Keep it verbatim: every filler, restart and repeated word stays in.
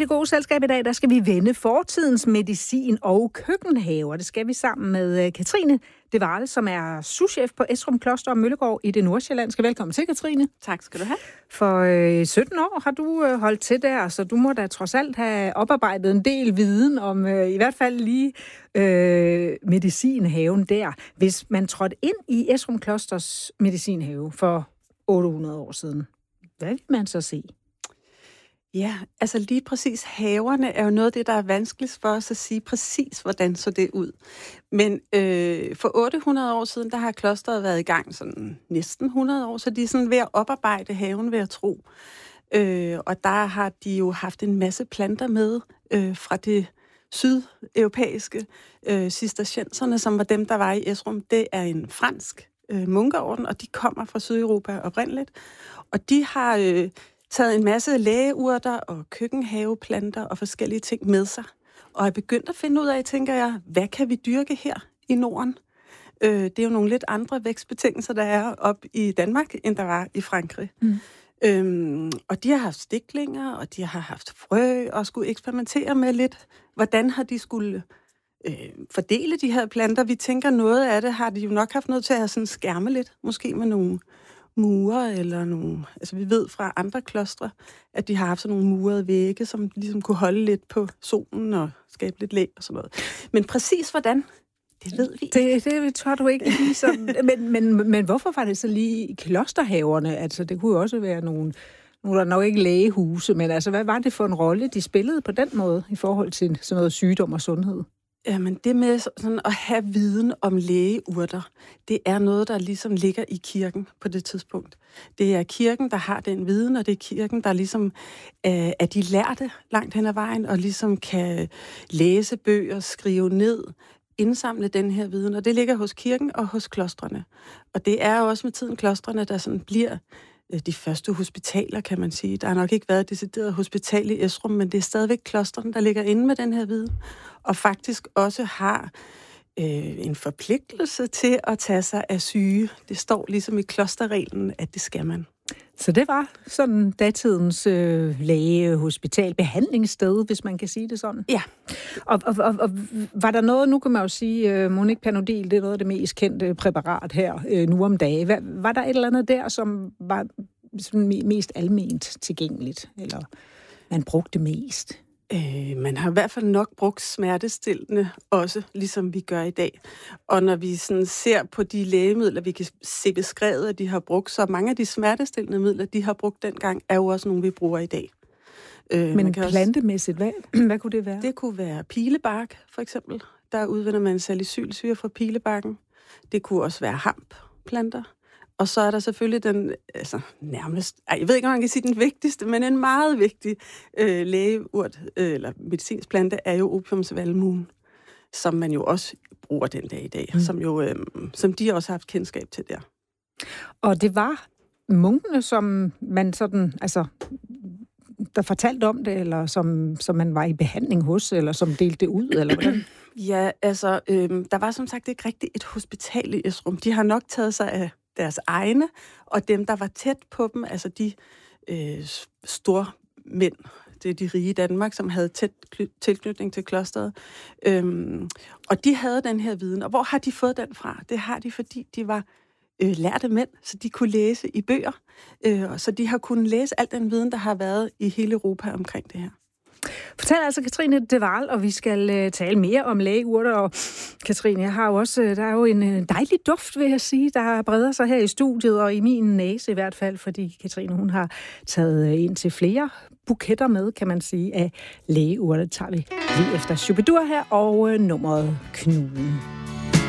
gode selskab i dag, der skal vi vende fortidens medicin og køkkenhaver. Det skal vi sammen med Katrine De Waal, som er souschef på Esrum Kloster og Møllegård i det nordsjællandske. Velkommen til, Katrine. Tak skal du have. For øh, sytten år har du øh, holdt til der, så du må da trods alt have oparbejdet en del viden om øh, i hvert fald lige øh, medicinhaven der. Hvis man trådte ind i Esrum Klosters medicinhave for otte hundrede år siden, hvad vil man så se? Ja, altså lige præcis haverne er jo noget af det, der er vanskeligt for os at sige præcis, hvordan så det ud. Men øh, for otte hundrede år siden, der har klosteret været i gang sådan næsten hundrede år, så de er sådan ved at oparbejde haven ved at tro. Øh, og der har de jo haft en masse planter med øh, fra det sydeuropæiske øh, cistercienserne, som var dem, der var i Esrum. Det er en fransk øh, munkeorden, og de kommer fra Sydeuropa oprindeligt. Og de har øh, taget en masse lægeurter og køkkenhaveplanter og forskellige ting med sig. Og er begyndt at finde ud af, tænker jeg, hvad kan vi dyrke her i Norden? Øh, det er jo nogle lidt andre vækstbetingelser, der er op i Danmark, end der var i Frankrig. Mm. Øhm, og de har haft stiklinger, og de har haft frø, og skulle eksperimentere med lidt, hvordan har de skulle øh, fordele de her planter. Vi tænker, noget af det har de jo nok haft noget til at have sådan skærme lidt, måske med nogle mure eller nogle... Altså vi ved fra andre klostre, at de har haft sådan nogle murede vægge, som ligesom kunne holde lidt på solen og skabe lidt læ og sådan noget. Men præcis hvordan, det ved vi ikke. Det, det tør du ikke lige sådan. men, men, men hvorfor var det så lige i klosterhaverne? Altså det kunne jo også være nogle... Nu er der nok ikke lægehuse, men altså hvad var det for en rolle, de spillede på den måde i forhold til sådan noget sygdom og sundhed? Jamen, det med sådan at have viden om lægeurter, det er noget, der ligesom ligger i kirken på det tidspunkt. Det er kirken, der har den viden, og det er kirken, der ligesom øh, er de lærte langt hen ad vejen, og ligesom kan læse bøger, skrive ned, indsamle den her viden, og det ligger hos kirken og hos klostrene. Og det er også med tiden klostrene, der sådan bliver de første hospitaler, kan man sige. Der har nok ikke været et decideret hospital i Esrum, men det er stadigvæk klostrene, der ligger inde med den her viden, og faktisk også har øh, en forpligtelse til at tage sig af syge. Det står ligesom i klosterreglen, at det skal man. Så det var sådan datidens øh, læge, hospital, behandlingssted, hvis man kan sige det sådan? Ja. Og, og, og, og var der noget, nu kan man jo sige, øh, Monique Panodil, det er noget af det mest kendte præparat her øh, nu om dagen. Var, var der et eller andet der, som var sådan mest alment tilgængeligt, eller man brugte mest? Øh, man har i hvert fald nok brugt smertestillende også, ligesom vi gør i dag. Og når vi sådan ser på de lægemidler, vi kan se beskrevet, at de har brugt, så mange af de smertestillende midler, de har brugt dengang, er jo også nogle, vi bruger i dag. Øh, Men plantemæssigt, hvad, hvad kunne det være? Det kunne være pilebark, for eksempel. Der udvinder man salicylsyre fra pilebarken. Det kunne også være hampplanter. Og så er der selvfølgelig den, altså nærmest, jeg ved ikke, om man kan sige den vigtigste, men en meget vigtig øh, lægeurt, øh, eller medicinsk plante, er jo opiumsvalmuen, som man jo også bruger den dag i dag, mm. som, jo, øh, som de også har haft kendskab til der. Og det var munkene, som man sådan, altså, der fortalte om det, eller som, som man var i behandling hos, eller som delte det ud, eller hvordan? Ja, altså, øh, der var som sagt ikke rigtig et hospital i Esrum. De har nok taget sig af deres egne, og dem, der var tæt på dem, altså de øh, store mænd, det er de rige i Danmark, som havde tæt tilknytning til klosteret. Øhm, og de havde den her viden. Og hvor har de fået den fra? Det har de, fordi de var øh, lærte mænd, så de kunne læse i bøger. Øh, så de har kunnet læse al den viden, der har været i hele Europa omkring det her. Fortæl altså Katrine De Waal, og vi skal uh, tale mere om lægeurter. Og Katrine, jeg har jo også, der er jo en uh, dejlig duft, vil jeg sige, der breder sig her i studiet, og i min næse i hvert fald, fordi Katrine, hun har taget uh, ind til flere buketter med, kan man sige, af lægeurter. Det tager vi lige efter Shubidur her, og uh, nummeret Knuden.